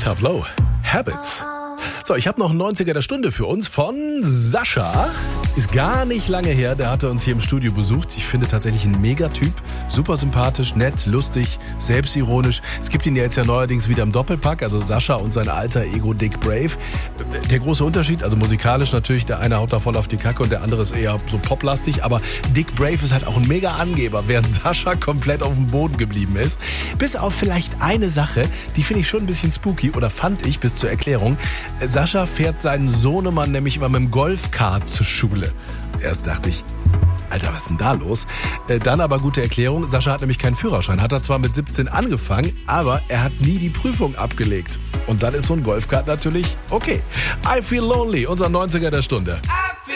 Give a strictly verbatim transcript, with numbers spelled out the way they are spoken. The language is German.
Tough Low, Habits. So, ich habe noch einen neunziger der Stunde für uns von Sascha. Ist gar nicht lange her, der hatte uns hier im Studio besucht. Ich finde tatsächlich ein Megatyp. Super sympathisch, nett, lustig, selbstironisch. Es gibt ihn ja jetzt ja neuerdings wieder im Doppelpack, also Sascha und sein alter Ego Dick Brave. Der große Unterschied, also musikalisch natürlich, der eine haut da voll auf die Kacke und der andere ist eher so poplastig. Aber Dick Brave ist halt auch ein Mega-Angeber, während Sascha komplett auf dem Boden geblieben ist. Bis auf vielleicht eine Sache, die finde ich schon ein bisschen spooky, oder fand ich bis zur Erklärung. Sascha fährt seinen Sohnemann nämlich immer mit dem Golfkart zur Schule. Erst dachte ich, Alter, was ist denn da los? Dann aber gute Erklärung, Sascha hat nämlich keinen Führerschein. Hat er zwar mit siebzehn angefangen, aber er hat nie die Prüfung abgelegt. Und dann ist so ein Golfkart natürlich okay. I Feel Lonely, unser neunziger der Stunde.